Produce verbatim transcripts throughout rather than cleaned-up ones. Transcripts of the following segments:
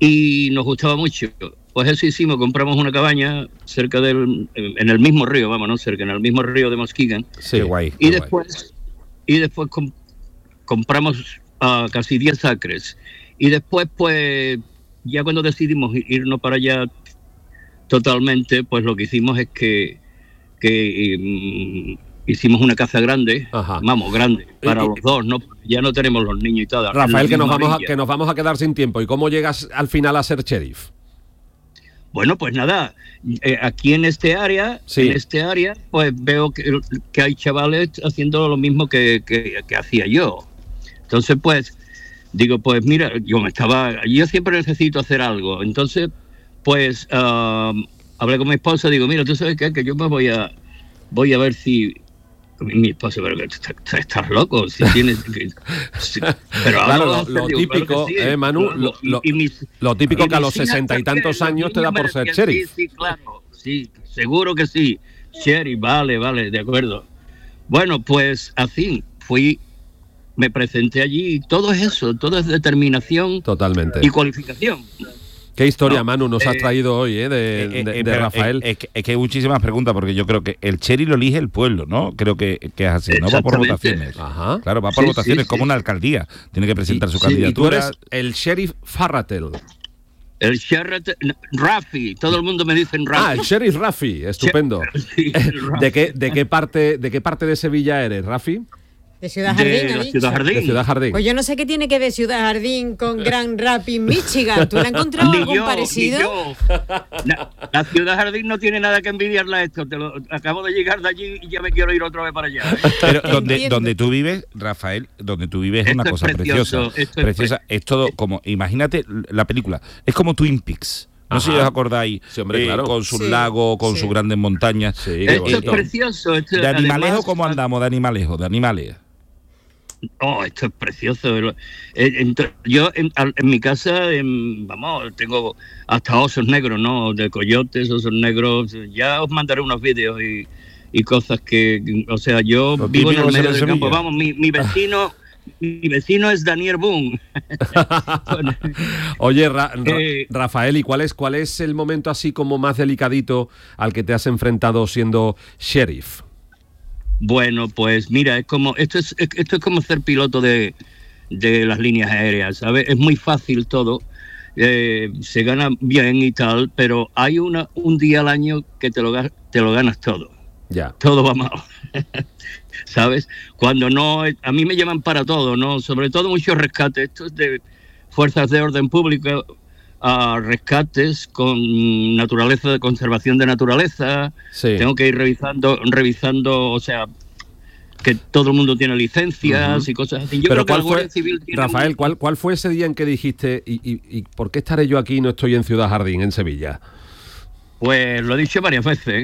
y nos gustaba mucho. Pues eso hicimos, compramos una cabaña cerca del, en el mismo río, vamos, no cerca, en el mismo río de Muskegon. Sí, qué guay. Y qué después, guay. y después comp- compramos uh, casi diez acres. Y después, pues, ya cuando decidimos irnos para allá totalmente, pues lo que hicimos es que, que um, hicimos una casa grande, Ajá. vamos, grande, para y, los dos, ¿no? Ya no tenemos los niños y tal. Rafael, que nos, vamos a, que nos vamos a quedar sin tiempo. ¿Y cómo llegas al final a ser sheriff? Bueno, pues nada, eh, aquí en este área, sí. en este área, pues veo que, que hay chavales haciendo lo mismo que, que, que hacía yo. Entonces, pues, digo, pues mira, yo me estaba, yo siempre necesito hacer algo. Entonces, pues, uh, hablé con mi esposa, digo, mira, tú sabes qué, que yo me voy a, voy a ver si... Mi esposa, pero que estás, estás loco, si tienes... Que, si, pero claro, lo, lo digo, típico, claro sí, eh, Manu, lo, lo, y mis, lo típico que a los sesenta y tantos años te da por ser sheriff. Sí, sí, claro, sí, seguro que sí. Sheriff, vale, vale, de acuerdo. Bueno, pues así, fui, me presenté allí, y todo es eso, todo es determinación. Totalmente. Y cualificación. ¿Qué historia, no, Manu, nos eh, has traído hoy, eh, de, eh, de, eh, de Rafael? Es, es, es que hay muchísimas preguntas, porque yo creo que el sheriff lo elige el pueblo, ¿no? Creo que, que es así, ¿no? Va por votaciones. Ajá. Claro, va por sí, votaciones, sí, como sí. una alcaldía. Tiene que presentar sí, su candidatura. Y tú eres el sheriff Farratel. El sheriff Rafi, todo el mundo me dice Rafi. Ah, el sheriff Rafi, estupendo. Sí, ¿De qué, de qué parte, de qué parte de Sevilla eres, Rafi? De Ciudad Jardín, de la Ciudad Jardín. De Ciudad Jardín. Pues yo no sé qué tiene que ver Ciudad Jardín con Grand Rapids, Michigan. ¿Tú le has encontrado ni algún yo, parecido? Ni yo. La, la Ciudad Jardín no tiene nada que envidiarle a esto. Te lo, acabo de llegar de allí y ya me quiero ir otra vez para allá. Pero donde, donde tú vives, Rafael, donde tú vives es esto una cosa es precioso, preciosa. Esto preciosa. Es, es todo como, imagínate la película, es como Twin Peaks. No Ajá. sé si os acordáis, sí, hombre, eh, claro. con sus sí, lagos, con sí. sus grandes montañas. Sí, esto es precioso. Esto, de Animalejo, además, ¿cómo andamos de Animalejo? De animales. Oh, esto es precioso. Yo en, en mi casa, en, vamos, tengo hasta osos negros, ¿no? De coyotes, osos negros. Ya os mandaré unos vídeos y, y cosas que, o sea, yo Lo vivo en el medio de del campo. Vamos, mi, mi vecino... Mi vecino es Daniel Boone. Bueno, oye, Ra- Ra- eh, Rafael, ¿y cuál es, cuál es el momento así como más delicadito al que te has enfrentado siendo sheriff? Bueno, pues mira, es como esto es esto es como ser piloto de, de las líneas aéreas, ¿sabes? Es muy fácil todo, eh, se gana bien y tal, pero hay una un día al año que te lo te lo ganas todo. Ya. Todo va mal. ¿Sabes? Cuando no, a mí me llaman para todo, ¿no? Sobre todo muchos rescates, esto es de fuerzas de orden público, a uh, rescates con naturaleza, de conservación de naturaleza. Sí. Tengo que ir revisando, revisando, o sea, que todo el mundo tiene licencias uh-huh. y cosas así. Yo Pero creo ¿cuál que la fue, Civil Rafael, un... ¿cuál, ¿cuál fue ese día en que dijiste, y, y, y por qué estaré yo aquí y no estoy en Ciudad Jardín, en Sevilla? Pues lo he dicho varias veces.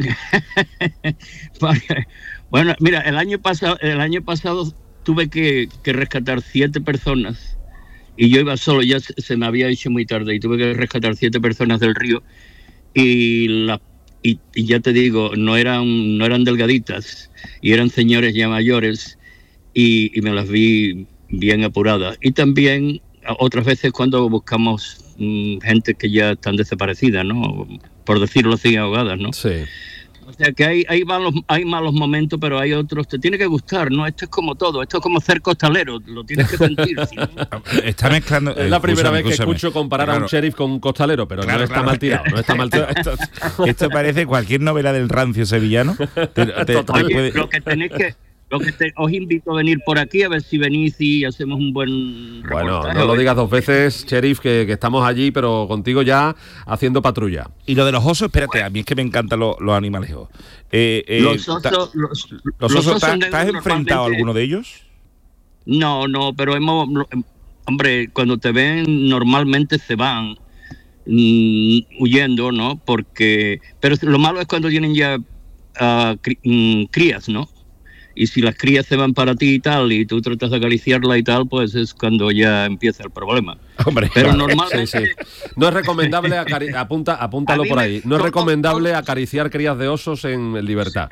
Bueno, mira, el año pasado, el año pasado tuve que, que rescatar siete personas y yo iba solo, ya se, se me había hecho muy tarde y tuve que rescatar siete personas del río y la y, y ya te digo, no eran no eran delgaditas y eran señores ya mayores y, y me las vi bien apuradas. Y también otras veces cuando buscamos mmm, gente que ya están desaparecidas, ¿no? Por decirlo así, ahogadas, ¿no? Sí. O sea que hay, hay, malos, hay malos momentos, pero hay otros, te tiene que gustar, ¿no? Esto es como todo, esto es como ser costalero, lo tienes que sentir. ¿Sí? Está mezclando... Es la primera vez que escucho comparar claro. a un sheriff con un costalero, pero claro, no está claro. mal tirado, no está mal tirado. Esto, esto parece cualquier novela del rancio sevillano. Te, te, Oye, puede... lo que tenéis que... Lo que te, os invito a venir por aquí a ver si venís y hacemos un buen Bueno, no lo digas dos veces, sheriff, que, que estamos allí, pero contigo ya haciendo patrulla. Y lo de los osos, espérate, a mí es que me encantan los, los animalejos. Eh, eh, los osos... Ta, los, los, los osos, ¿te has enfrentado a alguno de ellos? No, no, pero hemos... Hombre, cuando te ven, normalmente se van mmm, huyendo, ¿no? Porque... Pero lo malo es cuando tienen ya uh, cri, mmm, crías, ¿no? Y si las crías se van para ti y tal, y tú tratas de acariciarla y tal, pues es cuando ya empieza el problema. Hombre, pero claro, normalmente... Sí, sí. No es recomendable, acari- apunta, apúntalo por ahí, no es recomendable acariciar crías de osos en libertad.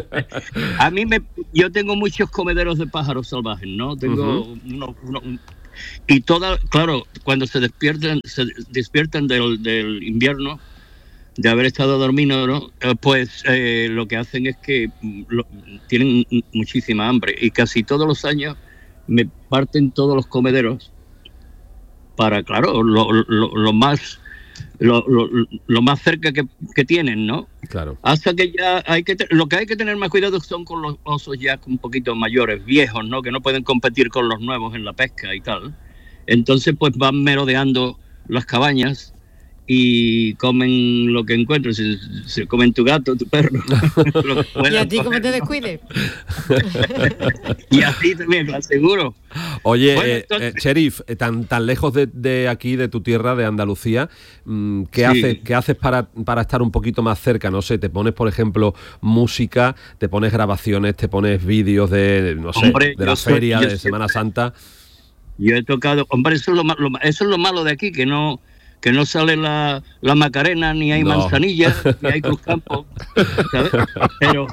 A mí me... Yo tengo muchos comederos de pájaros salvajes, ¿no? Tengo uh-huh. uno, uno, y toda, claro, cuando se despiertan, se despiertan del, del invierno, de haber estado dormido, ¿no? Eh, pues eh, lo que hacen es que lo, tienen muchísima hambre y casi todos los años me parten todos los comederos para, claro, lo, lo, lo más lo, lo, lo más cerca que, que tienen, ¿no? Claro. Hasta que ya hay que lo que hay que tener más cuidado son con los osos ya un poquito mayores, viejos, ¿no? Que no pueden competir con los nuevos en la pesca y tal. Entonces, pues van merodeando las cabañas y comen lo que encuentren. Se, se comen tu gato, tu perro. ¿Y a ti cómo te descuides? Y a ti también, lo aseguro. Oye, bueno, entonces... eh, Sheriff, tan, tan lejos de, de aquí, de tu tierra, de Andalucía, ¿qué, sí. haces, ¿qué haces para, para estar un poquito más cerca? No sé, te pones, por ejemplo, música, te pones grabaciones, te pones vídeos de, no sé, hombre, de la feria, soy, de Semana siempre, Santa. Yo he tocado, hombre, eso es lo, lo, eso es lo malo de aquí, que no... que no sale la, la Macarena, ni hay no. manzanilla, ni hay Cruzcampo, ¿sabes? Pero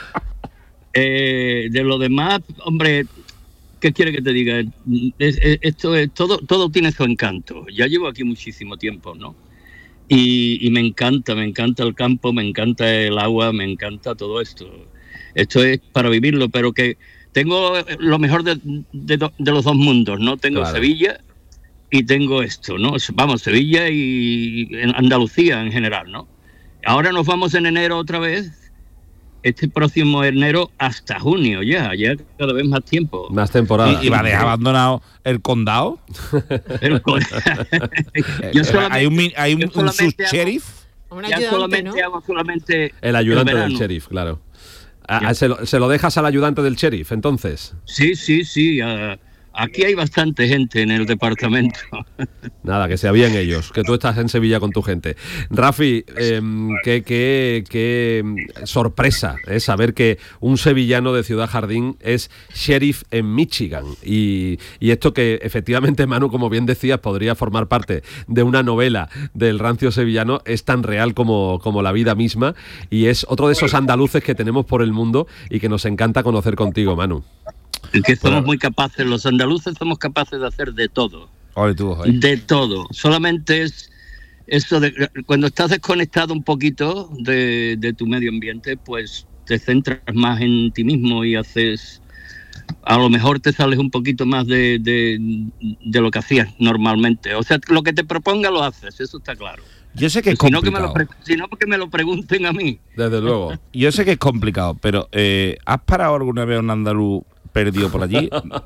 eh, de lo demás, hombre, ¿qué quiere que te diga? Es, es, esto es todo, todo tiene su encanto. Ya llevo aquí muchísimo tiempo, ¿no? Y, y me encanta, me encanta el campo, me encanta el agua, me encanta todo esto. Esto es para vivirlo, pero que tengo lo mejor de, de, de los dos mundos, ¿no? Tengo claro. Sevilla y tengo esto, ¿no? Vamos, Sevilla y Andalucía en general, ¿no? Ahora nos vamos en enero otra vez, este próximo enero hasta junio ya, ya cada vez más tiempo. Más temporada. ¿Y, y va a dejar abandonado el condado? El con... yo hay un, hay un, un subsheriff. Un ya solamente ¿no? hago solamente el ayudante el del sheriff, claro. Ah, ¿se, lo, ¿Se lo dejas al ayudante del sheriff, entonces? Sí, sí, sí. Uh, aquí hay bastante gente en el departamento. Nada, que se habían ellos, que tú estás en Sevilla con tu gente. Rafi, eh, qué, qué, qué sorpresa es eh, saber que un sevillano de Ciudad Jardín es sheriff en Michigan. Y, y esto que efectivamente, Manu, como bien decías, podría formar parte de una novela del rancio sevillano, es tan real como, como la vida misma. Y es otro de esos andaluces que tenemos por el mundo y que nos encanta conocer contigo, Manu. Que somos bueno. muy capaces, los andaluces somos capaces de hacer de todo. Oye, tú, oye. De todo. Solamente es eso de cuando estás desconectado un poquito de, de tu medio ambiente, pues te centras más en ti mismo y haces, a lo mejor te sales un poquito más de, de, de lo que hacías normalmente. O sea, lo que te proponga lo haces, eso está claro. Yo sé que es si no complicado. Que me lo pre- si no, porque me lo pregunten a mí. Desde luego. Yo sé que es complicado, pero eh, ¿has parado alguna vez a un andaluz perdido por allí?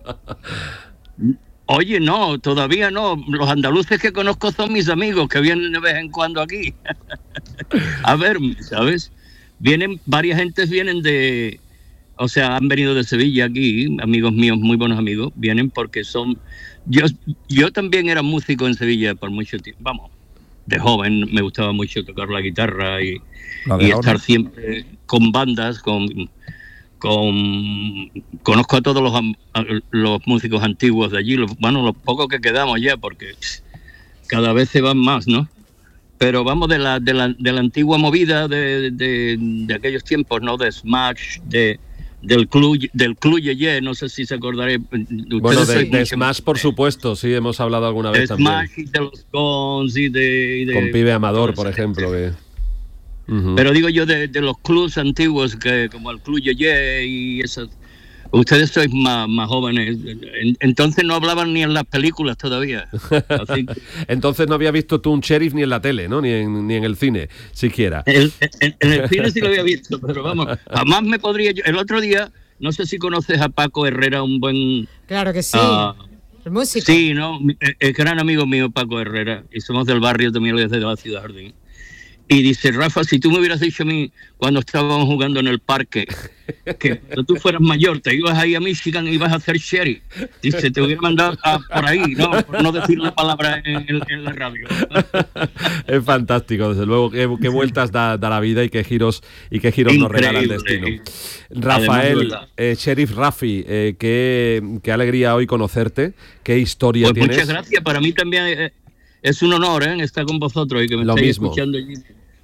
Oye, no, todavía no. Los andaluces que conozco son mis amigos que vienen de vez en cuando aquí. A ver, ¿sabes? Vienen, varias gentes vienen de... O sea, han venido de Sevilla aquí, amigos míos, muy buenos amigos, vienen porque son... Yo, yo también era músico en Sevilla por mucho tiempo, vamos. De joven me gustaba mucho tocar la guitarra y, y estar siempre con bandas, con, con conozco a todos los, a los músicos antiguos de allí, los, bueno, los pocos que quedamos ya, porque cada vez se van más, ¿no? Pero vamos de la de la, de la antigua movida de, de, de aquellos tiempos, ¿no? De Smash, de del club del club Yeye, no sé si se acordaré. Bueno, de, de Smash, por supuesto, sí, hemos hablado alguna vez de también. Smash y de los Cons y de, y de... Con Pibe Amador, por ejemplo. Que... Uh-huh. Pero digo yo de, de los clubs antiguos, que como el club Yeye y esos... Ustedes sois más, más jóvenes, entonces no hablaban ni en las películas todavía. Así que... Entonces no había visto tú un sheriff ni en la tele, ¿no? Ni en, ni en el cine, siquiera. El, en, en el cine sí lo había visto, pero vamos, jamás me podría... Yo, el otro día, no sé si conoces a Paco Herrera, un buen... Claro que sí, uh, el músico. Sí, ¿no? El, el gran amigo mío, Paco Herrera, y somos del barrio también desde la Ciudad Jardín. Y dice, Rafa, si tú me hubieras dicho a mí cuando estábamos jugando en el parque que cuando tú fueras mayor te ibas ahí a Michigan y ibas a hacer sheriff, dice, te hubiera mandado a, por ahí, no, por no decir la palabra en, en, en la radio. Es fantástico, desde luego, qué, qué vueltas da, da la vida y qué giros y qué giros nos regala el destino. Rafael, eh, Sheriff Rafi, eh, qué, qué alegría hoy conocerte, qué historia pues tienes. Muchas gracias, para mí también... Eh, Es un honor, ¿eh? Estar con vosotros y que me Lo estéis mismo. escuchando allí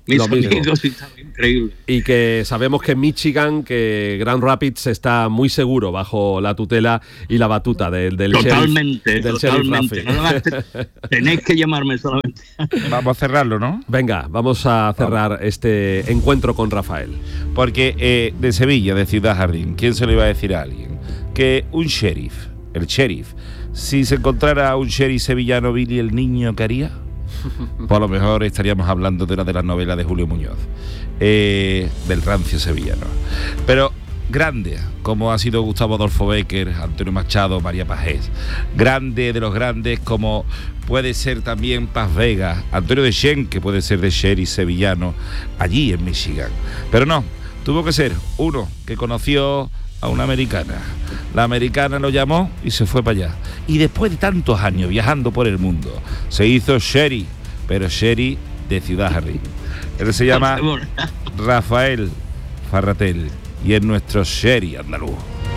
mis Lo mismo. amigos, y estaba increíble. Y que sabemos que Michigan, que Grand Rapids está muy seguro bajo la tutela y la batuta del, del Totalmente, sheriff, del totalmente. sheriff Nada más te- tenéis que llamarme solamente. Vamos a cerrarlo, ¿no? Venga, vamos a cerrar este encuentro con Rafael. Porque eh, de Sevilla, de Ciudad Jardín, ¿quién se lo iba a decir a alguien? Que un sheriff, el sheriff, si se encontrara un sheriff sevillano, Billy el Niño, ¿qué haría? Pues a lo mejor estaríamos hablando de una de las novelas de Julio Muñoz, eh, del rancio sevillano. Pero grande, como ha sido Gustavo Adolfo Bécquer, Antonio Machado, María Pajés. Grande de los grandes, como puede ser también Paz Vega, Antonio de Chen, que puede ser de sheriff sevillano, allí en Michigan. Pero no, tuvo que ser uno que conoció a una americana. La americana lo llamó y se fue para allá. Y después de tantos años viajando por el mundo, se hizo sheriff, pero sheriff de Ciudad Jardín. Él se llama Rafael Farratel y es nuestro sheriff andaluz.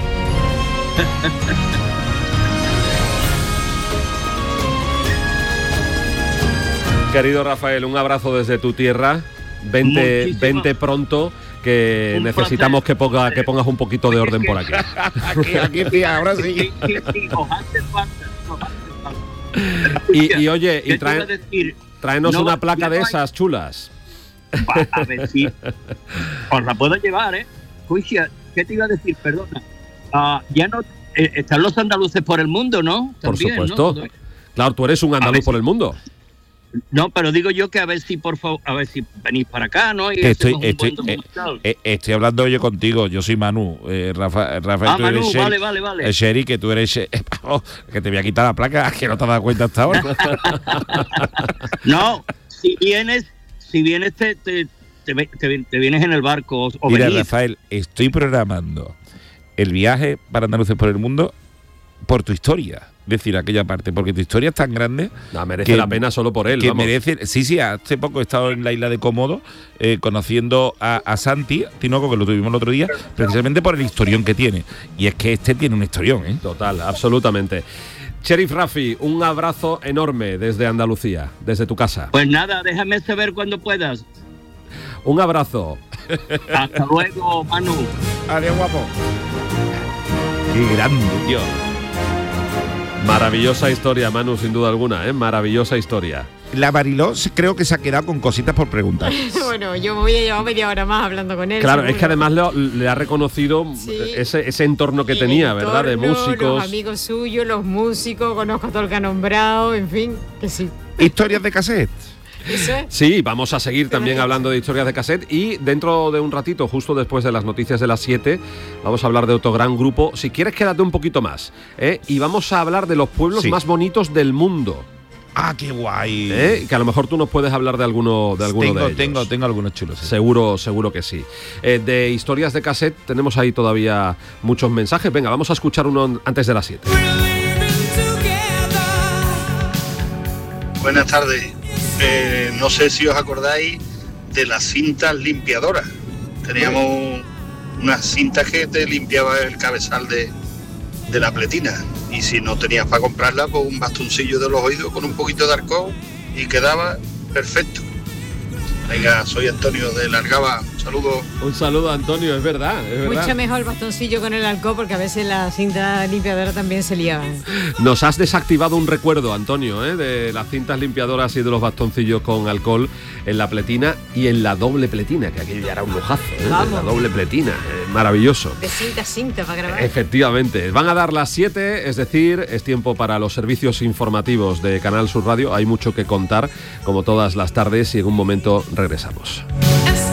Querido Rafael, un abrazo desde tu tierra. Vente, Muchísima. vente pronto, que Un necesitamos placer. que, ponga, que pongas un poquito de orden por aquí. Aquí, aquí, sí, ahora sí. Sí, sí, sí, os hace falta, os hace falta. Y, y oye, ¿Qué y te iba a trae, decir? tráenos No una va- placa ya de no hay- esas chulas. Va, a ver si os la puedo llevar, ¿eh? Cuisia, ¿qué te iba a decir? Perdona. Ah, ya no eh, están los andaluces por el mundo, ¿no? Por También, supuesto. ¿no? Claro, tú eres un A andaluz ver, por el mundo. No, pero digo yo que a ver si por favor, a ver si venís para acá, ¿no? Y Que estoy, hacemos un estoy, buen eh, documental. eh, estoy hablando yo contigo. Yo soy Manu. Eh, Rafa, Rafael, Ah, tú eres Manu, sheriff, vale, vale, vale. el sheriff, que tú eres she- oh, que te voy a quitar la placa, que no te has dado cuenta hasta ahora. No, si vienes, si vienes te, te, te, ve- te- te vienes en el barco o, o Mira, venís. Rafael, estoy programando el viaje para andaluces por el mundo por tu historia. Es decir, aquella parte, porque tu historia es tan grande No, merece que- la pena solo por él. que vamos. merece. Sí, sí, hace poco he estado en la isla de Cómodo eh, conociendo a, a Santi Tinoco, que lo tuvimos el otro día, precisamente por el historión que tiene. Y es que este tiene un historión, ¿eh? Total, absolutamente. Sheriff Rafi, un abrazo enorme desde Andalucía, desde tu casa. Pues nada, déjame saber cuando puedas. Un abrazo. Hasta luego, Manu. Adiós, guapo. Qué grande, tío. Maravillosa historia, Manu, sin duda alguna, ¿eh? Maravillosa historia. La Mariló se- creo que se ha quedado con cositas por preguntar. Bueno, yo me voy a llevar media hora más hablando con él. Claro, seguro. es que además le, le ha reconocido Sí. ese, ese entorno que El tenía, ¿verdad? De entorno, músicos. Los amigos suyos, los músicos, conozco a todo el que ha nombrado, en fin, que sí. Historias de cassette. Eso es. Sí, vamos a seguir también Gracias. hablando de historias de cassette y dentro de un ratito, justo después de las noticias de las siete, vamos a hablar de otro gran grupo. Si quieres, quédate un poquito más, ¿eh? Y vamos a hablar de los pueblos Sí. más bonitos del mundo, Ah, qué guay. ¿eh? Que a lo mejor tú nos puedes hablar de alguno de, alguno tengo, de ellos. tengo, tengo algunos chulos. sí. Seguro, seguro que sí. Eh, de historias de cassette tenemos ahí todavía muchos mensajes. Venga, vamos a escuchar uno antes de las siete. Buenas tardes. Eh, no sé si os acordáis de las cintas limpiadoras. Teníamos unas cintas que te limpiaba el cabezal de, de la pletina. Y si no tenías para comprarla, pues un bastoncillo de los oídos con un poquito de alcohol y quedaba perfecto. Venga, soy Antonio de Largaba. Saludos. Un saludo, Antonio, es verdad, es verdad. Mucho mejor el bastoncillo con el alcohol porque a veces la cinta limpiadora también se liaban. Nos has desactivado un recuerdo, Antonio, ¿eh? De las cintas limpiadoras y de los bastoncillos con alcohol en la pletina y en la doble pletina, que aquello ya era un lujazo, ¿eh? Vamos. La doble pletina, eh, maravilloso. De cinta a cinta para grabar. Efectivamente, van a dar las siete, es decir, es tiempo para los servicios informativos de Canal Sur Radio. Hay mucho que contar, como todas las tardes, y en un momento regresamos.